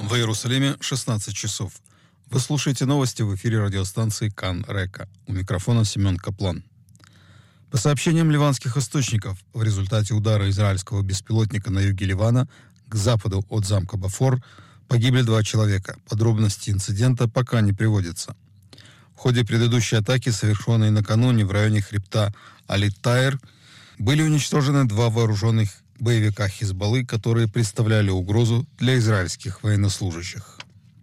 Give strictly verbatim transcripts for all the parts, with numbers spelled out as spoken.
В Иерусалиме шестнадцать часов. Вы слушаете новости в эфире радиостанции Кан Река. У микрофона Семен Каплан. По сообщениям ливанских источников, в результате удара израильского беспилотника на юге Ливана к западу от замка Бафор погибли два человека. Подробности инцидента пока не приводятся. В ходе предыдущей атаки, совершенной накануне в районе хребта Али-Тайр, были уничтожены два вооруженных боевика Хизбаллы, которые представляли угрозу для израильских военнослужащих.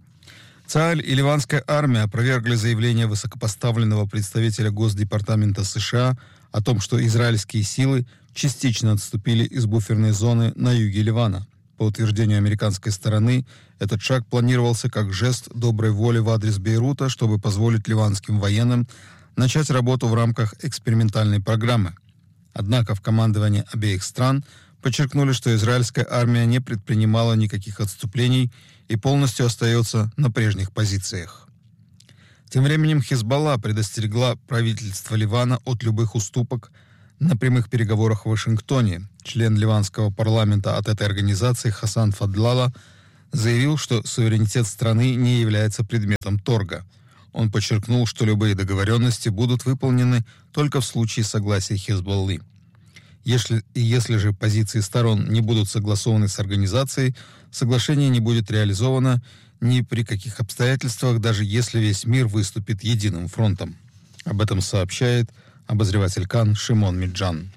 ЦААЛЬ и ливанская армия опровергли заявление высокопоставленного представителя Госдепартамента США о том, что израильские силы частично отступили из буферной зоны на юге Ливана. По утверждению американской стороны, этот шаг планировался как жест доброй воли в адрес Бейрута, чтобы позволить ливанским военным начать работу в рамках экспериментальной программы. Однако в командовании обеих стран подчеркнули, что израильская армия не предпринимала никаких отступлений и полностью остается на прежних позициях. Тем временем Хизбалла предостерегла правительство Ливана от любых уступок на прямых переговорах в Вашингтоне. Член ливанского парламента от этой организации Хасан Фадлала заявил, что суверенитет страны не является предметом торга. Он подчеркнул, что любые договоренности будут выполнены только в случае согласия Хизбаллы. Если, если же позиции сторон не будут согласованы с организацией, соглашение не будет реализовано ни при каких обстоятельствах, даже если весь мир выступит единым фронтом. Об этом сообщает обозреватель Кан Шимон Миджан.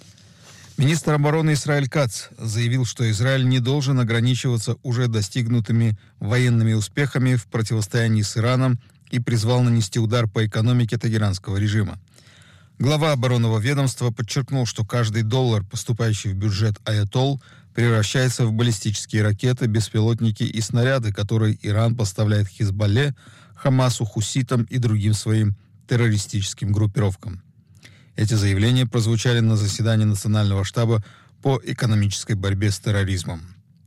Министр обороны Исраэль Кац заявил, что Израиль не должен ограничиваться уже достигнутыми военными успехами в противостоянии с Ираном и призвал нанести удар по экономике тегеранского режима. Глава оборонного ведомства подчеркнул, что каждый доллар, поступающий в бюджет Аятолл, превращается в баллистические ракеты, беспилотники и снаряды, которые Иран поставляет Хизбалле, Хамасу, хуситам и другим своим террористическим группировкам. Эти заявления прозвучали на заседании Национального штаба по экономической борьбе с терроризмом.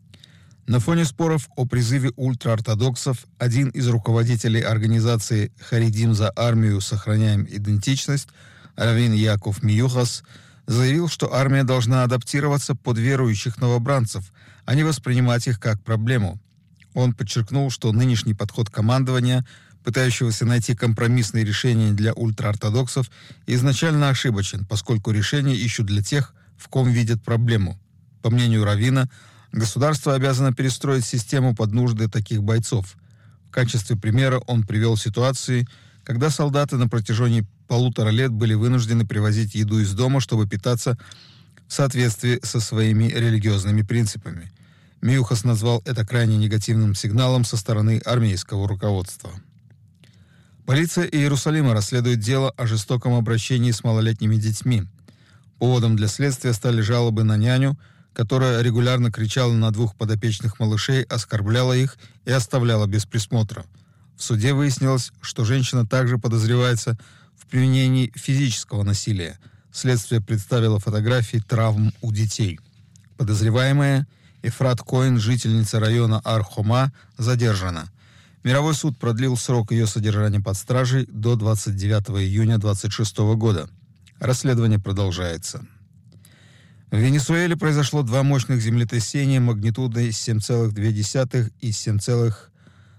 На фоне споров о призыве ультраортодоксов один из руководителей организации «Харидим за армию. Сохраняем идентичность» раввин Яков Миюхас заявил, что армия должна адаптироваться под верующих новобранцев, а не воспринимать их как проблему. Он подчеркнул, что нынешний подход командования, пытающегося найти компромиссные решения для ультраортодоксов, изначально ошибочен, поскольку решения ищут для тех, в ком видят проблему. По мнению раввина, государство обязано перестроить систему под нужды таких бойцов. В качестве примера он привел ситуации, когда солдаты на протяжении полутора лет были вынуждены привозить еду из дома, чтобы питаться в соответствии со своими религиозными принципами. Миюхас назвал это крайне негативным сигналом со стороны армейского руководства. Полиция Иерусалима расследует дело о жестоком обращении с малолетними детьми. Поводом для следствия стали жалобы на няню, которая регулярно кричала на двух подопечных малышей, оскорбляла их и оставляла без присмотра. В суде выяснилось, что женщина также подозревается в применении физического насилия. Следствие представило фотографии травм у детей. Подозреваемая Ефрат Коэн, жительница района Ар-Хома, задержана. Мировой суд продлил срок ее содержания под стражей до двадцать девятого июня две тысячи двадцать шестого года. Расследование продолжается. В Венесуэле произошло два мощных землетрясения магнитудой семь целых две десятых и семь целых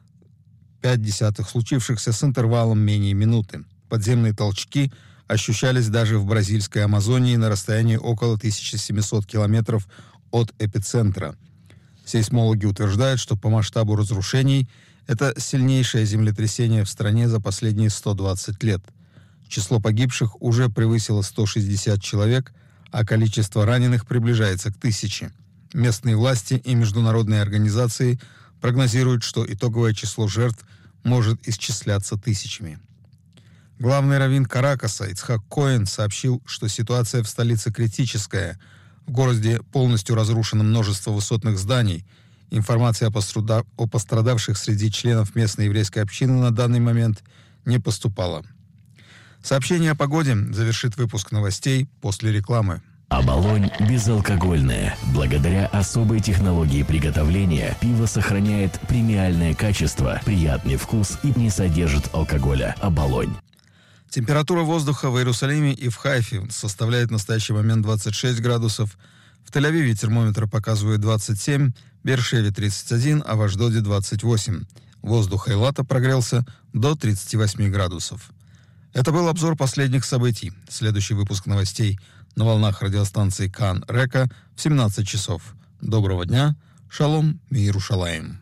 пять десятых, случившихся с интервалом менее минуты. Подземные толчки ощущались даже в бразильской Амазонии на расстоянии около тысяча семьсот километров от эпицентра. Сейсмологи утверждают, что по масштабу разрушений это сильнейшее землетрясение в стране за последние сто двадцать лет. Число погибших уже превысило сто шестьдесят человек, а количество раненых приближается к тысяче. Местные власти и международные организации прогнозируют, что итоговое число жертв может исчисляться тысячами. Главный раввин Каракаса Ицхак Коэн сообщил, что ситуация в столице критическая. В городе полностью разрушено множество высотных зданий. Информация о, пострада... о пострадавших среди членов местной еврейской общины на данный момент не поступала. Сообщение о погоде завершит выпуск новостей после рекламы. Оболонь безалкогольное. Благодаря особой технологии приготовления пиво сохраняет премиальное качество, приятный вкус и не содержит алкоголя. Оболонь. Температура воздуха в Иерусалиме и в Хайфе составляет в настоящий момент двадцать шесть градусов, В Тель-Авиве термометр показывает двадцать семь, в Бершеве тридцать один, а в Ашдоде двадцать восемь. Воздух Эйлата прогрелся до тридцати восьми градусов. Это был обзор последних событий. Следующий выпуск новостей на волнах радиостанции Кан Река в семнадцать часов. Доброго дня. Шалом Иерушалаим.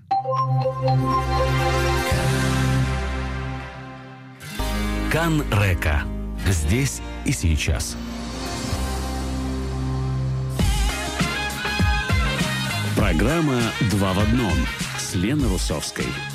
Кан Река. Здесь и сейчас. Программа «Два в одном» с Леной Русовской.